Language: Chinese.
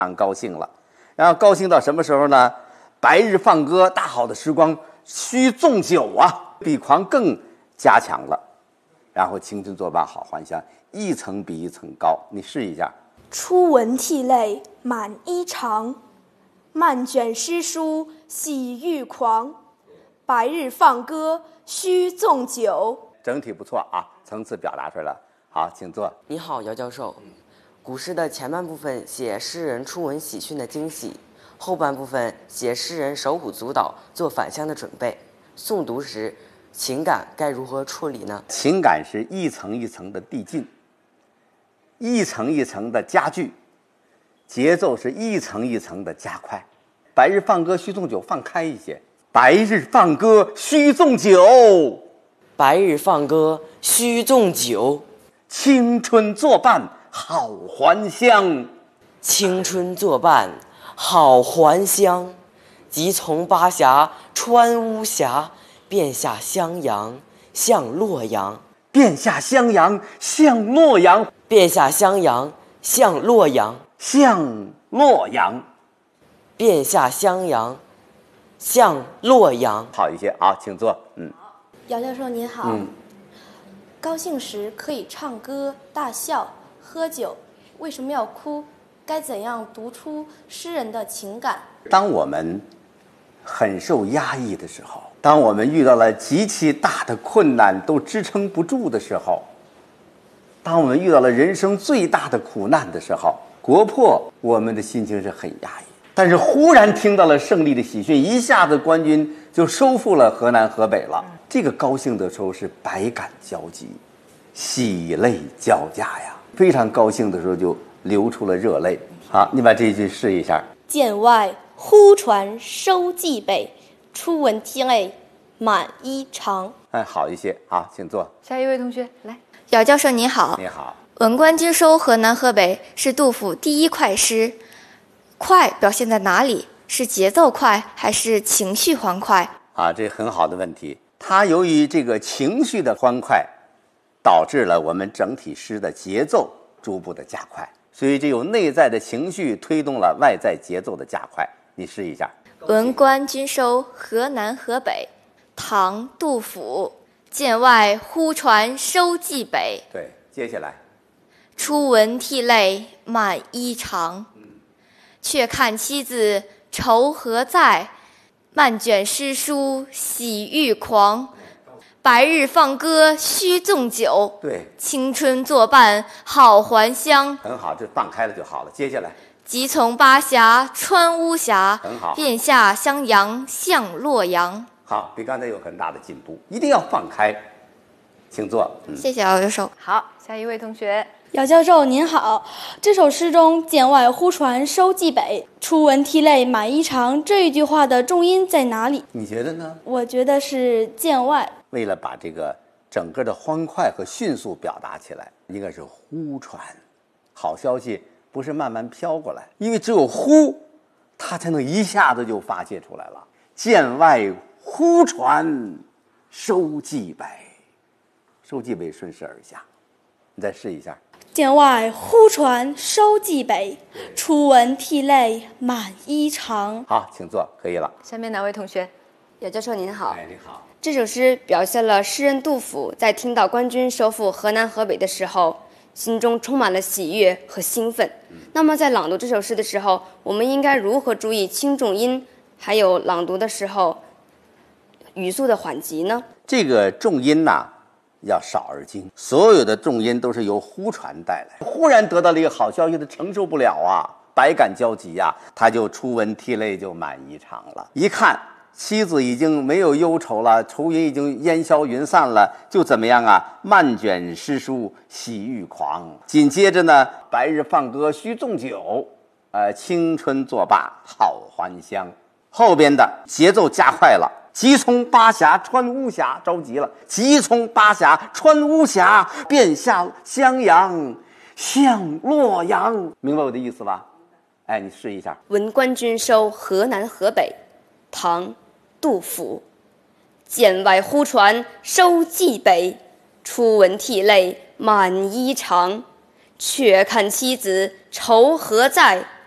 常高兴了。然后高兴到什么时候呢？白日放歌，大好的时光须纵酒啊，比狂更加强了。然后青春作伴好还乡，一层比一层高。你试一下。 初闻涕泪满衣裳，漫卷诗书喜欲狂。白日放歌须纵酒。 整体不错啊，层次表达出来了。好，请坐。 你好，姚教授。古诗的前半部分写诗人初闻喜讯的惊喜，后半部分写诗人手舞足蹈做返乡的准备。诵读时，情感该如何处理呢？ 情感是一层一层的递进，一层一层的加剧，节奏是一层一层的加快。白日放歌须纵酒，放开一些。白日放歌须纵酒， 白日放歌须纵酒， 青春作伴好还乡。 青春作伴好还乡。即从巴峡穿巫峡，便下襄阳向洛阳。 便下襄阳向洛阳。 便下襄阳向洛阳。 向洛阳。 便下襄阳向洛阳。 好一些，好，请坐。 姚教授您好。高兴时可以唱歌、大笑、喝酒，为什么要哭？该怎样读出诗人的情感？ 当我们很受压抑的时候，当我们遇到了极其大的困难都支撑不住的时候，当我们遇到了人生最大的苦难的时候，国破，我们的心情是很压抑。但是忽然听到了胜利的喜讯，一下子官军就收复了河南河北了。这个高兴的时候是百感交集，喜泪交加呀，非常高兴的时候就流出了热泪。好，你把这一句试一下。 剑外忽传收蓟北，初闻涕泪满衣裳。 好一些。好，请坐。 下一位同学来。 姚教授您好。 你好。 文官军收河南河北是杜甫第一快诗，快表现在哪里？是节奏快还是情绪欢快？ 这很好的问题。它由于这个情绪的欢快，导致了我们整体诗的节奏逐步的加快，所以这有内在的情绪推动了外在节奏的加快。你试一下。 文官军收河南河北，唐·杜甫。剑外忽传收蓟北。 对，接下来。 初闻涕泪满衣裳，却看妻子愁何在？漫卷诗书喜欲狂。白日放歌须纵酒， 对， 青春作伴好还乡。 很好，这放开了就好了。接下来。 即从巴峡穿巫峡， 很好。 便下襄阳向洛阳。 好，比刚才有很大的进步，一定要放开。请坐。 谢谢姚教授。 好，下一位同学。 姚教授您好，这首诗中剑外忽传收蓟北，初闻涕泪满衣裳，这一句话的重音在哪里？ 你觉得呢？ 我觉得是剑外。 为了把这个整个的欢快和迅速表达起来，应该是忽传。好消息不是慢慢飘过来，因为只有忽，它才能一下子就发泄出来了。剑外忽传收蓟北，收蓟北顺势而下。你再试一下。 剑外忽传收蓟北，初闻涕泪满衣裳。 好，请坐，可以了。 下面哪位同学？ 姚教授您好。 你好。 这首诗表现了诗人杜甫在听到官军收复河南河北的时候，心中充满了喜悦和兴奋。那么在朗读这首诗的时候，我们应该如何注意轻重音，还有朗读的时候语速的缓急呢？ 这个重音要少而精，所有的重音都是由忽传带来。忽然得到了一个好消息，他承受不了百感交集他就初闻涕泪就满衣裳了。一看妻子已经没有忧愁了，愁云已经烟消云散了，就怎么样漫卷诗书喜欲狂。紧接着呢，白日放歌须纵酒，青春作罢好还乡。后边的节奏加快了。即从巴峡穿巫峡，着急了。即从巴峡穿巫峡，便下襄阳向洛阳。明白我的意思吧？你试一下。 文官军收河南河北，唐·杜甫。剑外忽传收蓟北，初闻涕泪满衣裳。却看妻子愁何在？